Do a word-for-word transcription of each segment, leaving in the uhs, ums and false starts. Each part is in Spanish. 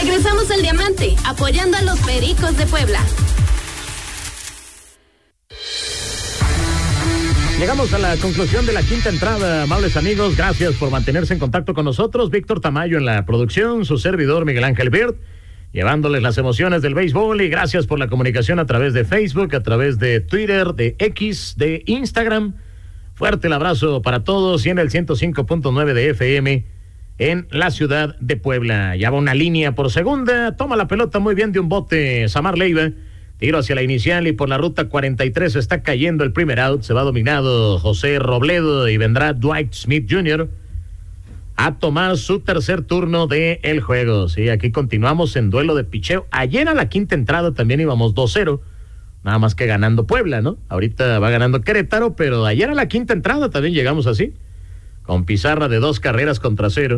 Regresamos al Diamante, apoyando a los Pericos de Puebla. Llegamos a la conclusión de la quinta entrada, amables amigos. Gracias por mantenerse en contacto con nosotros. Víctor Tamayo en la producción, su servidor Miguel Ángel Bird, llevándoles las emociones del béisbol, y gracias por la comunicación a través de Facebook, a través de Twitter, de X, de Instagram. Fuerte el abrazo para todos y en el ciento cinco punto nueve de F M en la ciudad de Puebla. Ya va una línea por segunda, toma la pelota muy bien de un bote Samar Leiva. Tiro hacia la inicial y por la ruta cuarenta y tres está cayendo el primer out. Se va dominado José Robledo y vendrá Dwight Smith junior a tomar su tercer turno del juego. Sí, aquí continuamos en duelo de picheo. Ayer a la quinta entrada también íbamos dos cero, nada más que ganando Puebla, ¿no? Ahorita va ganando Querétaro, pero ayer a la quinta entrada también llegamos así, con pizarra de dos carreras contra cero.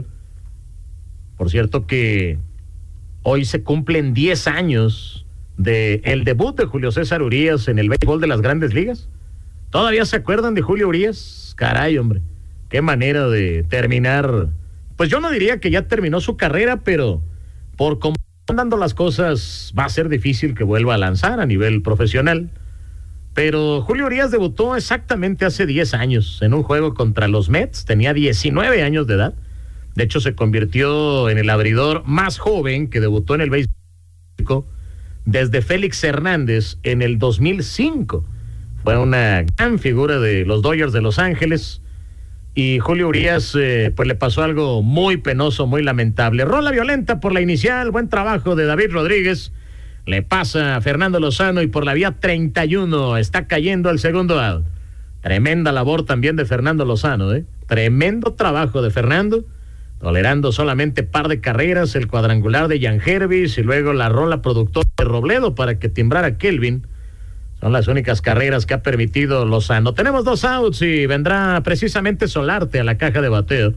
Por cierto que hoy se cumplen diez años de el debut de Julio César Urías en el béisbol de las Grandes Ligas. ¿Todavía se acuerdan de Julio Urías? Caray, hombre, qué manera de terminar. Pues yo no diría que ya terminó su carrera, pero por cómo están dando las cosas va a ser difícil que vuelva a lanzar a nivel profesional. Pero Julio Urías debutó exactamente hace diez años en un juego contra los Mets. Tenía diecinueve años de edad. De hecho, se convirtió en el abridor más joven que debutó en el béisbol desde Félix Hernández en el dos mil cinco. Fue una gran figura de los Dodgers de Los Ángeles. Y Julio Urías, eh, pues le pasó algo muy penoso, muy lamentable. Rola violenta por la inicial, buen trabajo de David Rodríguez. Le pasa a Fernando Lozano y por la vía treinta y uno está cayendo el segundo out. Tremenda labor también de Fernando Lozano, ¿eh? Tremendo trabajo de Fernando, tolerando solamente par de carreras, el cuadrangular de Jan Hervis y luego la rola productora de Robledo para que timbrara Kelvin. Son las únicas carreras que ha permitido Lozano. Tenemos dos outs y vendrá precisamente Solarte a la caja de bateo.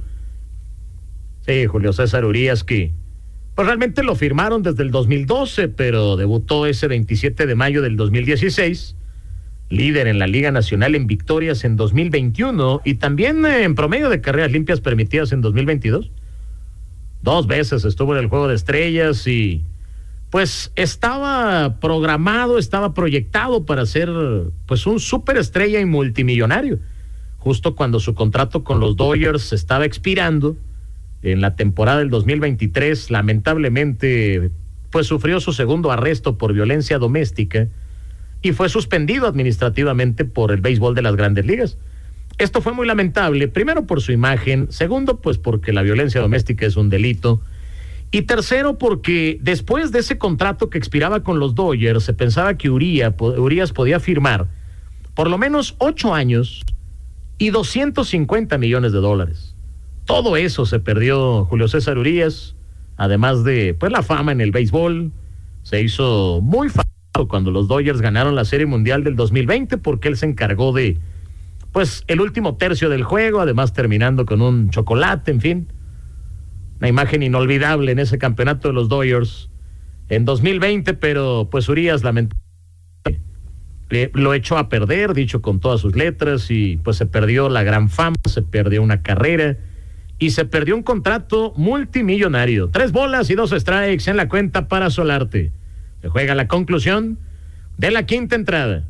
Sí, Julio César Urías, que pues realmente lo firmaron desde el dos mil doce, pero debutó ese veintisiete de mayo del dos mil dieciséis. Líder en la Liga Nacional en victorias en dos mil veintiuno y también en promedio de carreras limpias permitidas en dos mil veintidós. Dos veces estuvo en el Juego de Estrellas y pues estaba programado, estaba proyectado para ser pues un superestrella y multimillonario. Justo cuando su contrato con los Dodgers estaba expirando en la temporada del dos mil veintitrés, lamentablemente pues sufrió su segundo arresto por violencia doméstica y fue suspendido administrativamente por el béisbol de las Grandes Ligas. Esto fue muy lamentable, primero por su imagen, segundo pues porque la violencia doméstica es un delito, y tercero porque después de ese contrato que expiraba con los Dodgers se pensaba que Urías, Urías podía firmar por lo menos ocho años y doscientos cincuenta millones de dólares. Todo eso se perdió Julio César Urías, además de pues la fama en el béisbol. Se hizo muy famoso cuando los Dodgers ganaron la Serie Mundial del dos mil veinte, porque él se encargó de pues el último tercio del juego, además terminando con un chocolate, en fin, una imagen inolvidable en ese campeonato de los Dodgers en dos mil veinte, pero pues Urías lamentablemente lo echó a perder, dicho con todas sus letras, y pues se perdió la gran fama, se perdió una carrera y se perdió un contrato multimillonario. Tres bolas y dos strikes en la cuenta para Solarte. Se juega la conclusión de la quinta entrada.